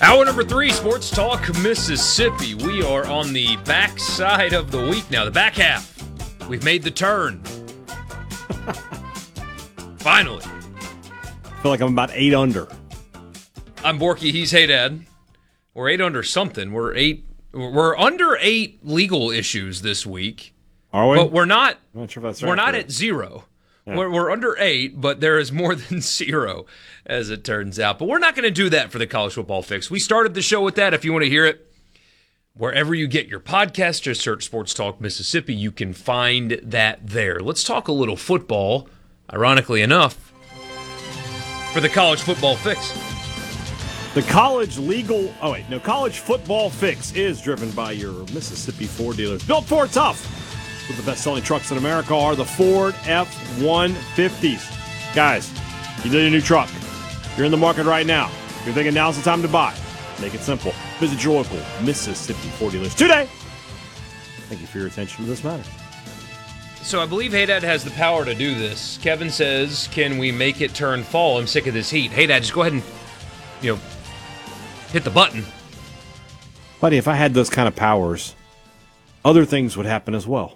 Hour number 3, Sports Talk Mississippi. We are on the back side of the week now, the back half. We've made the turn. Finally. I feel like I'm about 8 under. I'm Borky, he's Hey Dad. We're 8 under something. We're under 8 legal issues this week. Are we? But we're not. I'm not sure if that's right. We're not at 0. Yeah. We're under 8, but there is more than 0, as it turns out. But we're not going to do that for the College Football Fix. We started the show with that. If you want to hear it, wherever you get your podcast, just search Sports Talk Mississippi. You can find that there. Let's talk a little football, ironically enough, for the College Football Fix. The college football fix is driven by your Mississippi Ford dealers. Built Ford Tough. With the best-selling trucks in America are the Ford F-150s. Guys, you need a new truck. You're in the market right now. You're thinking now's the time to buy. Make it simple. Visit your local Mississippi Ford dealers today. Thank you for your attention to this matter. So I believe Hey Dad has the power to do this. Kevin says, can we make it turn fall? I'm sick of this heat. Hey Dad, just go ahead and, hit the button. Buddy, if I had those kind of powers, other things would happen as well.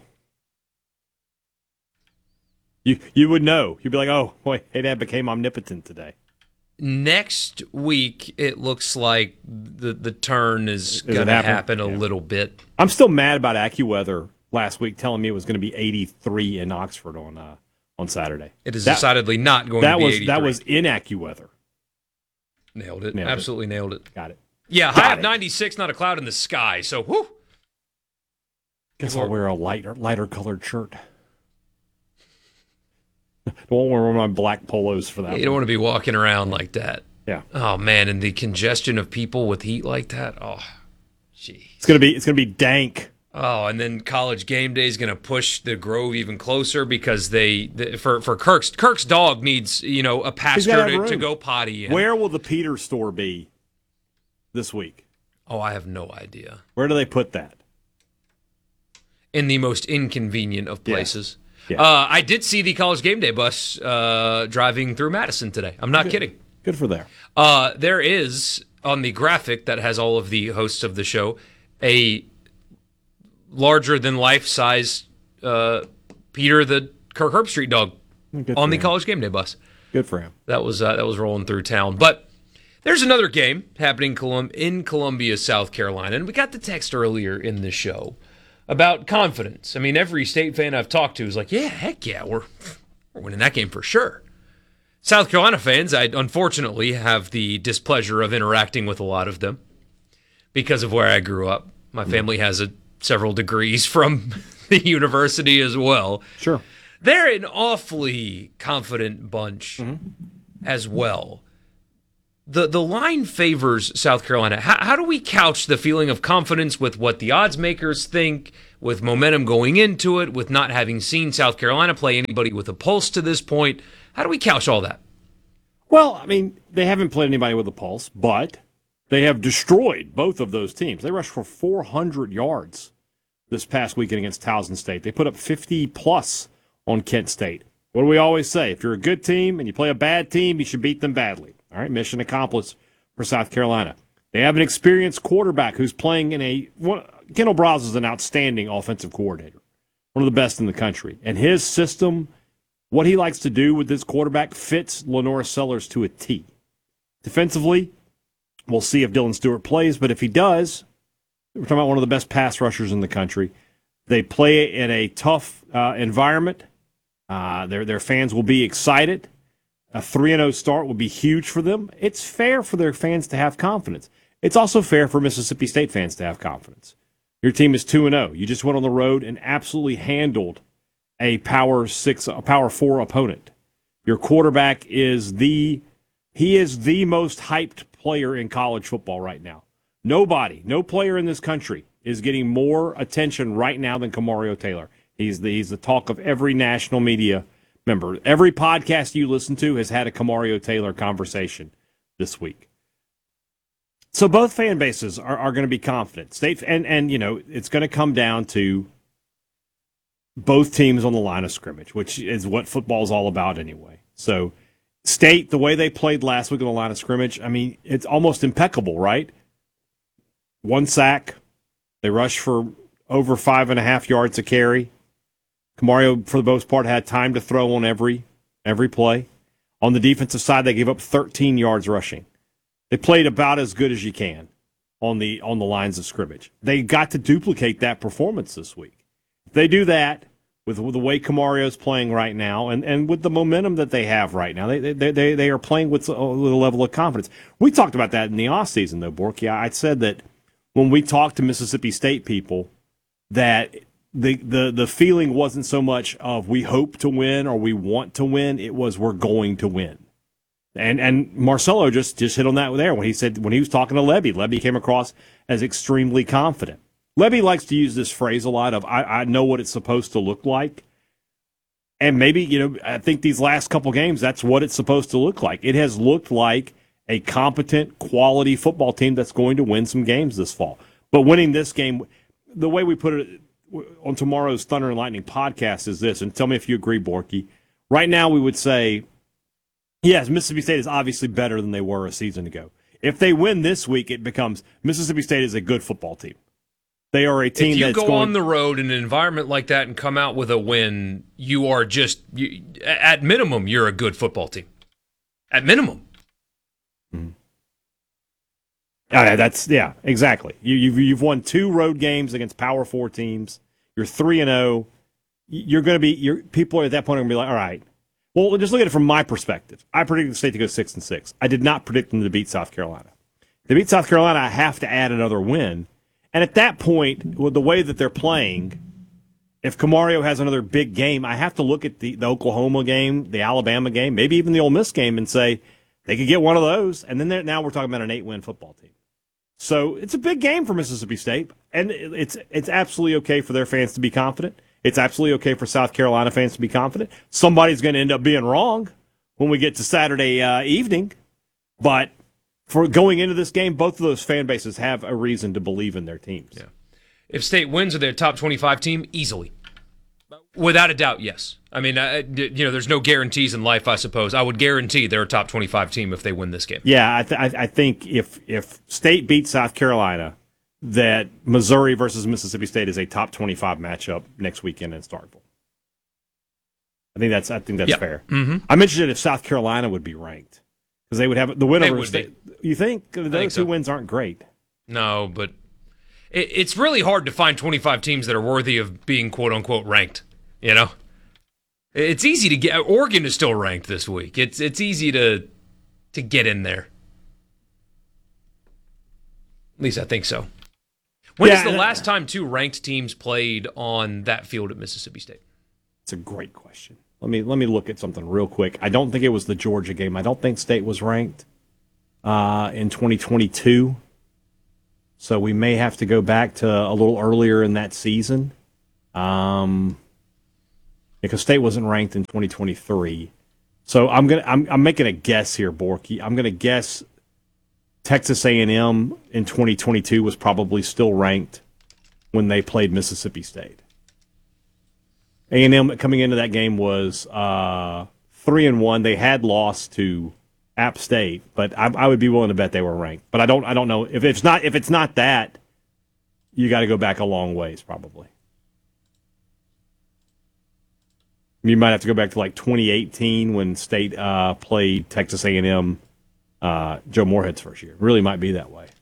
You would know. You'd be like, oh, boy, Hey Dad became omnipotent today. Next week, it looks like the turn is going to happen a little bit. I'm still mad about AccuWeather last week telling me it was going to be 83 in Oxford on Saturday. It is decidedly not going to be 83. That was in AccuWeather. Nailed it. Absolutely nailed it. Got it. Yeah, high of 96, not a cloud in the sky. So, whew. Guess I'll wear a lighter colored shirt. Don't wear my black polos for that. You don't want to be walking around like that. Yeah. Oh man, and the congestion of people with heat like that. Oh, gee. It's gonna be dank. Oh, and then College Game Day is gonna push the Grove even closer because for Kirk's dog needs a pasture to go potty in. Where will the Peter store be this week? Oh, I have no idea. Where do they put that? In the most inconvenient of places. Yeah. I did see the College Game Day bus driving through Madison today. I'm not kidding. Good for there. There is, on the graphic that has all of the hosts of the show, a larger-than-life-size Peter the Kirk Herbstreit dog on the College Game Day bus. Good for him. That was rolling through town. But there's another game happening in Columbia, South Carolina, and we got the text earlier in the show about confidence. I mean, every State fan I've talked to is like, yeah, heck yeah, we're winning that game for sure. South Carolina fans, I unfortunately have the displeasure of interacting with a lot of them because of where I grew up. My family has several degrees from the university as well. Sure. They're an awfully confident bunch as well. The line favors South Carolina. How do we couch the feeling of confidence with what the odds makers think, with momentum going into it, with not having seen South Carolina play anybody with a pulse to this point? How do we couch all that? Well, I mean, they haven't played anybody with a pulse, but they have destroyed both of those teams. They rushed for 400 yards this past weekend against Towson State. They put up 50-plus on Kent State. What do we always say? If you're a good team and you play a bad team, you should beat them badly. All right, mission accomplished for South Carolina. They have an experienced quarterback who's playing Kendall Browse is an outstanding offensive coordinator, one of the best in the country. And his system, what he likes to do with this quarterback, fits Lenore Sellers to a T. Defensively, we'll see if Dylan Stewart plays, but if he does, we're talking about one of the best pass rushers in the country. They play in a tough environment. Their fans will be excited. A 3-0 start would be huge for them. It's fair for their fans to have confidence. It's also fair for Mississippi State fans to have confidence. Your team is 2-0. You just went on the road and absolutely handled a Power 4 opponent. Your quarterback is the most hyped player in college football right now. No player in this country is getting more attention right now than Kamario Taylor. He's the talk of every national media. Remember, every podcast you listen to has had a Kamario Taylor conversation this week. So both fan bases are going to be confident. State and it's going to come down to both teams on the line of scrimmage, which is what football is all about anyway. So State, the way they played last week on the line of scrimmage, I mean, it's almost impeccable, right? 1 sack. They rushed for over 5.5 yards a carry. Camario, for the most part, had time to throw on every play. On the defensive side, they gave up 13 yards rushing. They played about as good as you can on the lines of scrimmage. They got to duplicate that performance this week. If they do that with the way Camario's playing right now and with the momentum that they have right now, they are playing with a level of confidence. We talked about that in the offseason, though, Borky. I said that when we talked to Mississippi State people, that the feeling wasn't so much of we hope to win or we want to win, it was we're going to win. And Marcelo just hit on that there when he was talking to Lebby. Lebby came across as extremely confident. Lebby likes to use this phrase a lot of I know what it's supposed to look like. And maybe, I think these last couple games, that's what it's supposed to look like. It has looked like a competent, quality football team that's going to win some games this fall. But winning this game, the way we put it on tomorrow's Thunder and Lightning podcast is this, and tell me if you agree, Borky. Right now we would say, yes, Mississippi State is obviously better than they were a season ago. If they win this week, it becomes Mississippi State is a good football team. They are a team that's If you go on the road in an environment like that and come out with a win, you are at minimum, you're a good football team. At minimum. Mm-hmm. Exactly. You've won 2 road games against Power 4 teams. You're 3-0. You're going to be. People at that point are going to be like, all right. Well, just look at it from my perspective. I predicted the State to go 6-6. I did not predict them to beat South Carolina. To beat South Carolina, I have to add another win. And at that point, with the way that they're playing, if Camario has another big game, I have to look at the Oklahoma game, the Alabama game, maybe even the Ole Miss game, and say they could get one of those. And then now we're talking about an 8-win football team. So it's a big game for Mississippi State, and it's absolutely okay for their fans to be confident. It's absolutely okay for South Carolina fans to be confident. Somebody's going to end up being wrong when we get to Saturday evening, but for going into this game, both of those fan bases have a reason to believe in their teams. Yeah. If State wins, are they a top 25 team? Easily. Without a doubt, yes. I mean, there's no guarantees in life, I suppose. I would guarantee they're a top 25 team if they win this game. Yeah, I think if State beats South Carolina, that Missouri versus Mississippi State is a top 25 matchup next weekend in Starkville. I think that's fair. Mm-hmm. I'm interested if South Carolina would be ranked because they would have the win over State. You think those 2 wins aren't great? No, but it's really hard to find 25 teams that are worthy of being quote unquote ranked. It's easy to get. Oregon is still ranked this week. It's easy to get in there. At least I think so. When is the last time 2 ranked teams played on that field at Mississippi State? It's a great question. Let me look at something real quick. I don't think it was the Georgia game. I don't think State was ranked in 2022. So we may have to go back to a little earlier in that season. Because State wasn't ranked in 2023. So I'm making a guess here, Borky. I'm going to guess Texas A&M in 2022 was probably still ranked when they played Mississippi State. A&M coming into that game was 3-1. They had lost to App State, but I would be willing to bet they were ranked. But I don't know if it's not that. You got to go back a long ways, probably. You might have to go back to like 2018 when State played Texas A&M, Joe Moorhead's first year. It really might be that way.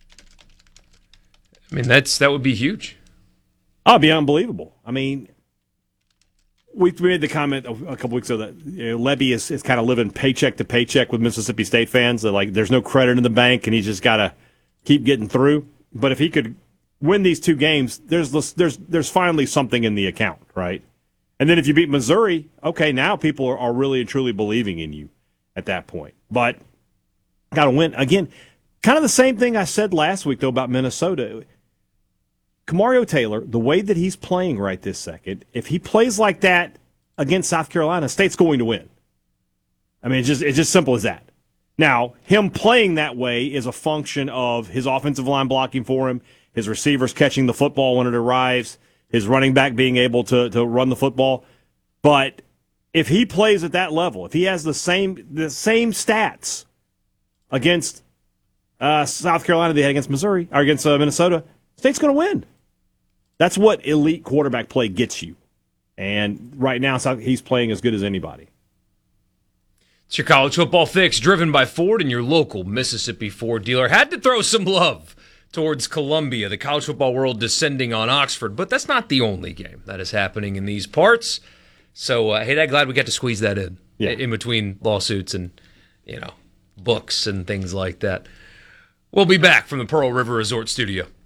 I mean, that would be huge. Oh, it'd be unbelievable. I mean, we made the comment a couple weeks ago that Lebby is kind of living paycheck to paycheck with Mississippi State fans. That like there's no credit in the bank and he's just got to keep getting through. But if he could win these 2 games, there's finally something in the account, right? And then if you beat Missouri, okay, now people are really and truly believing in you at that point. But got to win. Again, kind of the same thing I said last week, though, about Minnesota. Camario Taylor, the way that he's playing right this second, if he plays like that against South Carolina, State's going to win. I mean, it's just simple as that. Now, him playing that way is a function of his offensive line blocking for him, his receivers catching the football when it arrives, his running back being able to run the football. But if he plays at that level, if he has the same stats against South Carolina they had against Missouri or against Minnesota, State's going to win. That's what elite quarterback play gets you. And right now, he's playing as good as anybody. It's your college football fix, driven by Ford and your local Mississippi Ford dealer. Had to throw some love towards Columbia, the college football world descending on Oxford, but that's not the only game that is happening in these parts. So, hey, I'm glad we got to squeeze that in between lawsuits and, books and things like that. We'll be back from the Pearl River Resort Studio.